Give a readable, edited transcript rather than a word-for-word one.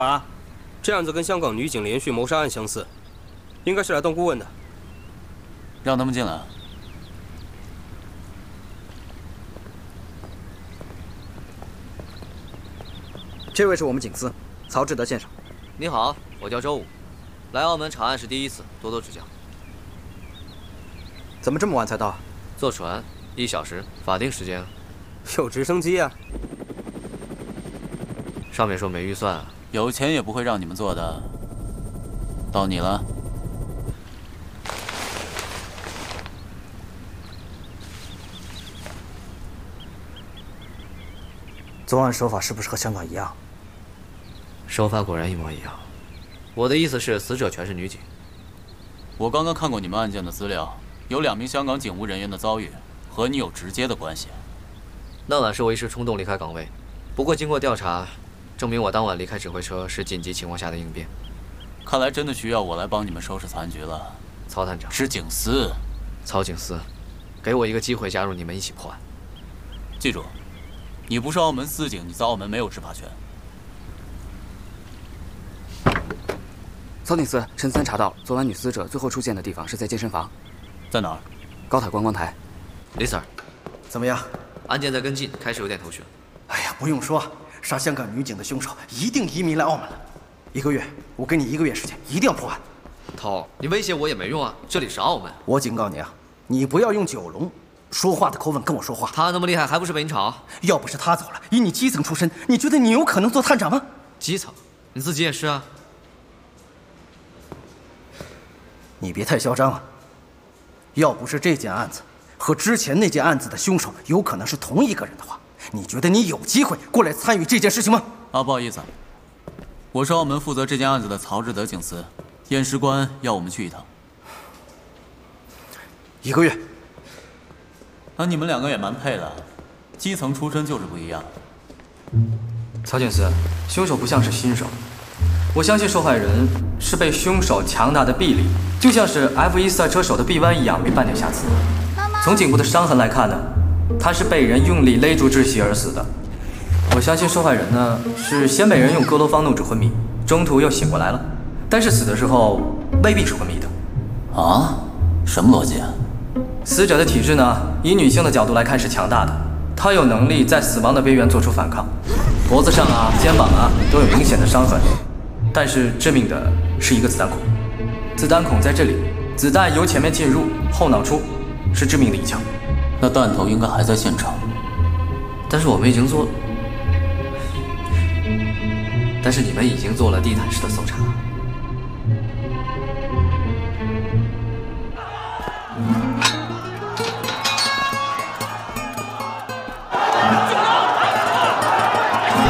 啊，这案子跟香港女警连续谋杀案相似，应该是来当顾问的。 让他们进来。 这位是我们警司曹志德先生。 你好，我叫周武，来澳门查案是第一次，多多指教。 怎么这么晚才到？ 坐船1小时，法定时间。 有直升机啊？ 上面说没预算啊。 有钱也不会让你们做的。到你了。 作案手法是不是和香港一样？ 手法果然一模一样。我的意思是，死者全是女警。 我刚刚看过你们案件的资料，有2名香港警务人员的遭遇和你有直接的关系。 那晚是我一时冲动离开岗位，不过经过调查，证明我当晚离开指挥车是紧急情况下的应变。 看来真的需要我来帮你们收拾残局了。 曹探长， 是警司， 曹警司，给我一个机会加入你们一起破案。 记住，你不是澳门司警，你在澳门没有执法权。 曹警司，陈三查到，昨晚女死者最后出现的地方是在健身房。 在哪儿？ 高塔观光台。 李 Sir， 怎么样？ 案件在跟进，开始有点头绪了。 哎呀，不用说，杀香港女警的凶手一定移民来澳门了。1个月，我给你1个月时间，一定要破案。 涛，你威胁我也没用啊，这里是澳门。 我警告你啊，你不要用九龙说话的口吻跟我说话。 他那么厉害，还不是被你炒？ 要不是他走了，以你基层出身，你觉得你有可能做探长吗？ 基层，你自己也是啊。 你别太嚣张啊！要不是这件案子和之前那件案子的凶手有可能是同一个人的话，你觉得你有机会过来参与这件事情吗？ 啊，不好意思，我是澳门负责这件案子的曹志德警司，验尸官要我们去一趟。 1个月。 啊，你们2个也蛮配的，基层出身就是不一样。 曹警司，凶手不像是新手，我相信受害人是被凶手强大的臂力，就像是 F1赛车手的臂弯一样，没半点瑕疵。从颈部的伤痕来看呢，他是被人用力勒住窒息而死的。我相信受害人呢是先被人用哥罗芳弄至昏迷，中途又醒过来了，但是死的时候未必是昏迷的。 啊？什么逻辑啊？ 死者的体质呢，以女性的角度来看是强大的，她有能力在死亡的边缘做出反抗，脖子上啊、肩膀啊都有明显的伤痕，但是致命的是一个子弹孔，子弹孔在这里，子弹由前面进入，后脑出，是致命的一枪。 那弹头应该还在现场， 但是你们已经做了地毯式的搜查。